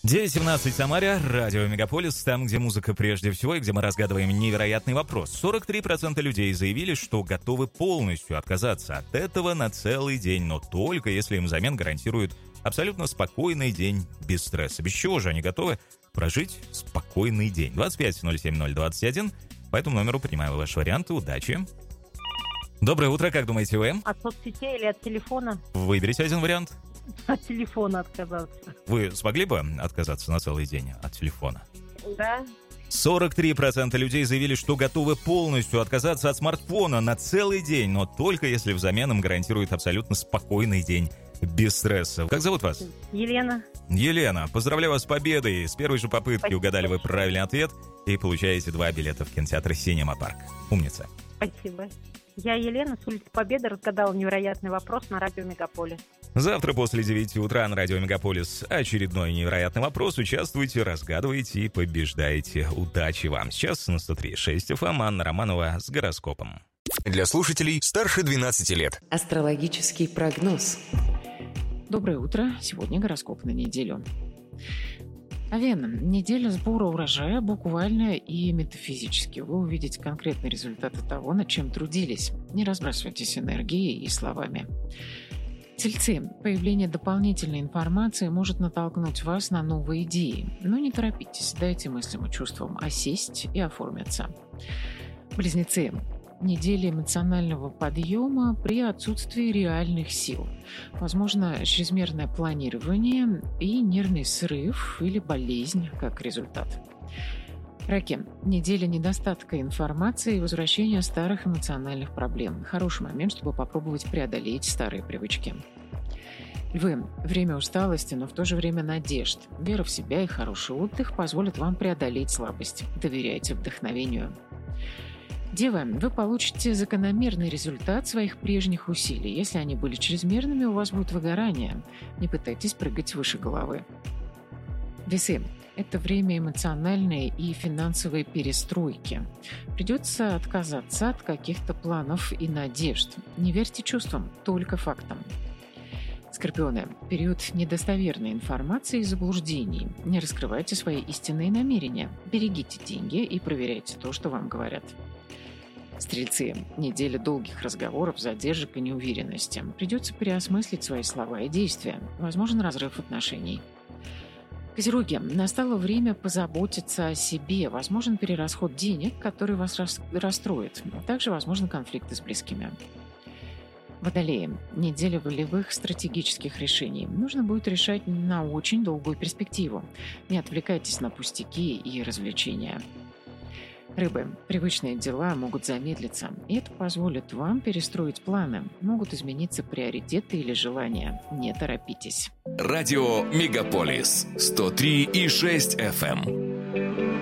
9:17 в Самаре, радио Мегаполис, там, где музыка прежде всего и где мы разгадываем невероятный вопрос. 43% людей заявили, что готовы полностью отказаться от этого на целый день, но только если им взамен гарантируют абсолютно спокойный день без стресса. Без чего же они готовы прожить спокойный день? 25-07-021, по этому номеру принимаю ваши варианты. Удачи! Доброе утро, как думаете вы? От соцсетей или от телефона? Выберите один вариант. От телефона отказаться. Вы смогли бы отказаться на целый день от телефона? Да. 43% людей заявили, что готовы полностью отказаться от смартфона на целый день, но только если взамен им гарантирует абсолютно спокойный день без стресса. Как зовут вас? Елена. Елена, поздравляю вас с победой. С первой же попытки Спасибо. Угадали вы правильный ответ и получаете 2 билета в кинотеатр «Синема Парк». Умница. Спасибо. Я Елена с улицы Победы разгадала невероятный вопрос на радио Мегаполис. Завтра после 9 утра на радио Мегаполис очередной невероятный вопрос. Участвуйте, разгадывайте и побеждайте. Удачи вам. Сейчас на 103.6 FM Анна Романова с гороскопом. Для слушателей старше 12 лет. Астрологический прогноз. Доброе утро. Сегодня гороскоп на неделю. Овен. Неделя сбора урожая буквально и метафизически. Вы увидите конкретные результаты того, над чем трудились. Не разбрасывайтесь энергией и словами. Тельцы. Появление дополнительной информации может натолкнуть вас на новые идеи. Но не торопитесь, дайте мыслям и чувствам осесть и оформиться. Близнецы. Неделя эмоционального подъема при отсутствии реальных сил. Возможно, чрезмерное планирование и нервный срыв или болезнь как результат. Раки. Неделя недостатка информации и возвращения старых эмоциональных проблем. Хороший момент, чтобы попробовать преодолеть старые привычки. Львы. Время усталости, но в то же время надежд. Вера в себя и хороший отдых позволят вам преодолеть слабость. Доверяйте вдохновению. Дева, вы получите закономерный результат своих прежних усилий. Если они были чрезмерными, у вас будет выгорание. Не пытайтесь прыгать выше головы. Весы. Это время эмоциональной и финансовой перестройки. Придется отказаться от каких-то планов и надежд. Не верьте чувствам, только фактам. Скорпионы. Период недостоверной информации и заблуждений. Не раскрывайте свои истинные намерения. Берегите деньги и проверяйте то, что вам говорят. Стрельцы. Неделя долгих разговоров, задержек и неуверенности. Придется переосмыслить свои слова и действия. Возможен разрыв отношений. Козероги. Настало время позаботиться о себе. Возможен перерасход денег, который вас расстроит. Также возможны конфликты с близкими. Водолеи. Неделя волевых стратегических решений. Нужно будет решать на очень долгую перспективу. Не отвлекайтесь на пустяки и развлечения. Рыбы. Привычные дела могут замедлиться, и это позволит вам перестроить планы. Могут измениться приоритеты или желания. Не торопитесь. Радио Мегаполис 103,6 FM.